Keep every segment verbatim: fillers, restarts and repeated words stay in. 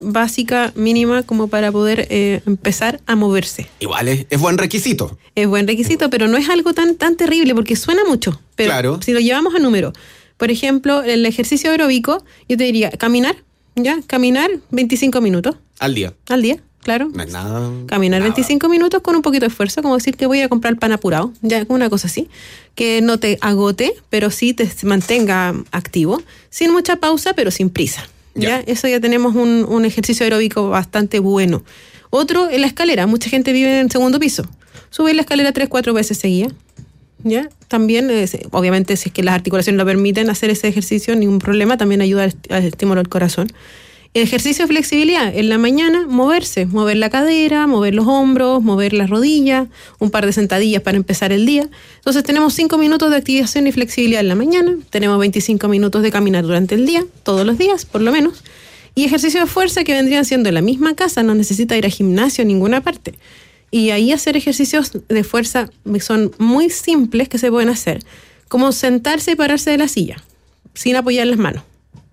básica, mínima, como para poder eh, empezar a moverse. Igual es, es buen requisito. Es buen requisito, pero no es algo tan, tan terrible, porque suena mucho. Pero claro. Si lo llevamos a número, por ejemplo, el ejercicio aeróbico, yo te diría, caminar, ¿ya? Caminar veinticinco minutos. Al día. Al día, claro. No es nada. Caminar nada. veinticinco minutos con un poquito de esfuerzo, como decir que voy a comprar pan apurado, ya, una cosa así, que no te agote, pero sí te mantenga activo, sin mucha pausa, pero sin prisa. ¿Ya? ¿Ya? Eso ya tenemos un, un ejercicio aeróbico bastante bueno. Otro, en la escalera. Mucha gente vive en el segundo piso. Sube la escalera tres, cuatro veces seguidas. ¿Ya? También, es, obviamente, si es que las articulaciones lo permiten hacer ese ejercicio, ningún problema. También ayuda al, al estímulo al corazón. El ejercicio de flexibilidad. En la mañana, moverse. Mover la cadera, mover los hombros, mover las rodillas, un par de sentadillas para empezar el día. Entonces tenemos cinco minutos de activación y flexibilidad en la mañana. Tenemos veinticinco minutos de caminar durante el día, todos los días, por lo menos. Y ejercicio de fuerza que vendrían siendo en la misma casa, no necesita ir a gimnasio en ninguna parte. Y ahí hacer ejercicios de fuerza son muy simples que se pueden hacer. Como sentarse y pararse de la silla, sin apoyar las manos.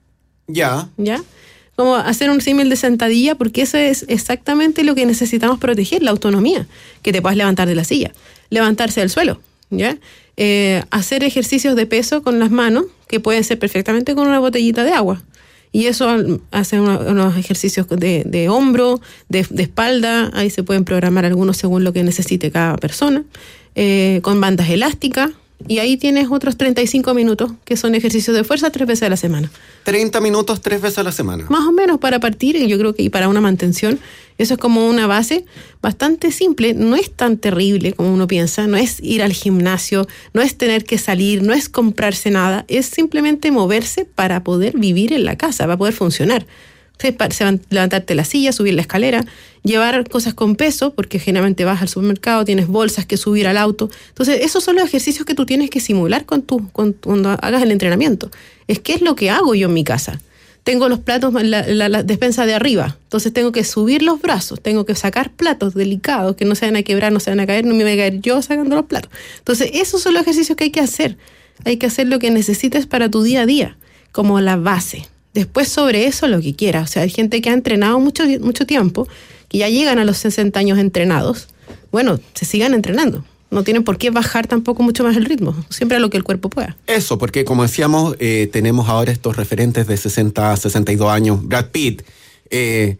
Ya. ¿Ya? Como hacer un símil de sentadilla, porque eso es exactamente lo que necesitamos proteger, la autonomía, que te puedas levantar de la silla, levantarse del suelo, ¿ya? Eh, hacer ejercicios de peso con las manos, que pueden ser perfectamente con una botellita de agua. Y eso hace unos, unos ejercicios de, de hombro, de, de espalda, ahí se pueden programar algunos según lo que necesite cada persona, eh, con bandas elásticas. Y ahí tienes otros treinta y cinco minutos, que son ejercicios de fuerza tres veces a la semana. treinta minutos tres veces a la semana. Más o menos para partir, y yo creo que y para una mantención, eso es como una base bastante simple, no es tan terrible como uno piensa, no es ir al gimnasio, no es tener que salir, no es comprarse nada, es simplemente moverse para poder vivir en la casa, para poder funcionar. Levantarte la silla, subir la escalera, llevar cosas con peso, porque generalmente vas al supermercado, tienes bolsas que subir al auto. Entonces, esos son los ejercicios que tú tienes que simular con tu, con, cuando hagas el entrenamiento. Es qué es lo que hago yo en mi casa. Tengo los platos, la, la, la despensa de arriba, entonces tengo que subir los brazos, tengo que sacar platos delicados que no se van a quebrar, no se van a caer, no me voy a caer yo sacando los platos. Entonces, esos son los ejercicios que hay que hacer. Hay que hacer lo que necesites para tu día a día, como la base. Después sobre eso lo que quiera. O sea, hay gente que ha entrenado mucho, mucho tiempo, que ya llegan a los sesenta años entrenados. Bueno, se sigan entrenando. No tienen por qué bajar tampoco mucho más el ritmo. Siempre a lo que el cuerpo pueda. Eso, porque como decíamos, eh, tenemos ahora estos referentes de sesenta, sesenta y dos años. Brad Pitt. Eh,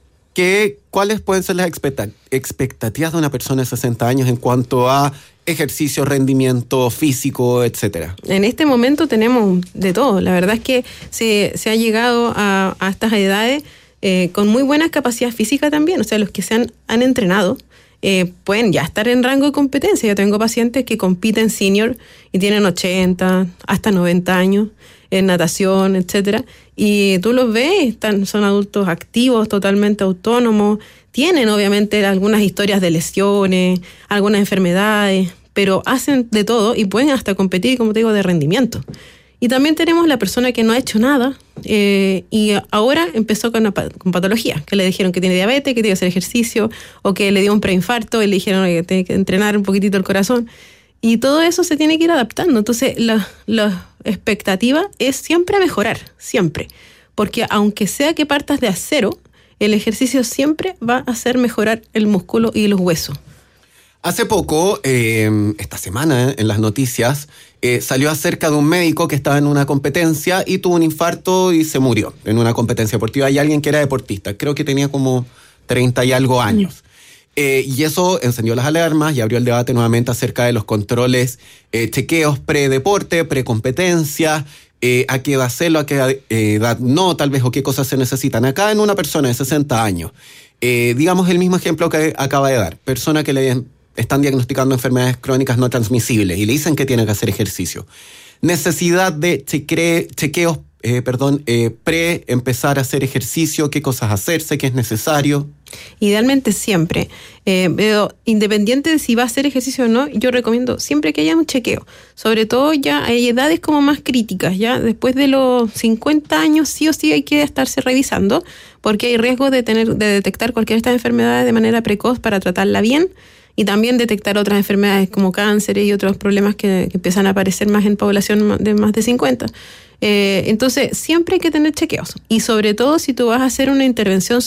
¿qué, ¿Cuáles pueden ser las expecta- expectativas de una persona de sesenta años en cuanto a ejercicio, rendimiento físico, etcétera? En este momento tenemos de todo. La verdad es que se, se ha llegado a, a estas edades eh, con muy buena capacidad física también. O sea, los que se han, han entrenado eh, pueden ya estar en rango de competencia. Yo tengo pacientes que compiten senior y tienen ochenta, hasta noventa años en natación, etcétera. Y tú los ves, están, son adultos activos, totalmente autónomos. Tienen obviamente algunas historias de lesiones, algunas enfermedades, pero hacen de todo y pueden hasta competir, como te digo, de rendimiento. Y también tenemos la persona que no ha hecho nada eh, y ahora empezó con, una, con patología, que le dijeron que tiene diabetes, que tiene que hacer ejercicio, o que le dio un preinfarto y le dijeron que tiene que entrenar un poquitito el corazón. Y todo eso se tiene que ir adaptando. Entonces, la, la expectativa es siempre mejorar, siempre. Porque aunque sea que partas de a cero, el ejercicio siempre va a hacer mejorar el músculo y los huesos. Hace poco, eh, esta semana, en las noticias, eh, salió acerca de un médico que estaba en una competencia y tuvo un infarto y se murió en una competencia deportiva. Y alguien que era deportista, creo que tenía como treinta y algo años. Mm. Eh, y eso encendió las alarmas y abrió el debate nuevamente acerca de los controles, eh, chequeos pre-deporte, pre-competencia, eh, a qué edad hacerlo, a qué edad no, tal vez, o qué cosas se necesitan. Acá en una persona de sesenta años, eh, digamos el mismo ejemplo que acaba de dar, persona que le están diagnosticando enfermedades crónicas no transmisibles y le dicen que tiene que hacer ejercicio. Necesidad de cheque- chequeos, eh, perdón, eh, pre empezar a hacer ejercicio, qué cosas hacerse, qué es necesario. Idealmente siempre, eh, pero independiente de si va a hacer ejercicio o no, yo recomiendo siempre que haya un chequeo. Sobre todo ya hay edades como más críticas, ya después de los cincuenta años sí o sí hay que estarse revisando, porque hay riesgo de tener, de detectar cualquiera de estas enfermedades de manera precoz para tratarla bien, y también detectar otras enfermedades como cánceres y otros problemas que, que empiezan a aparecer más en población de más de cincuenta. Eh, entonces, siempre hay que tener chequeos. Y sobre todo si tú vas a hacer una intervención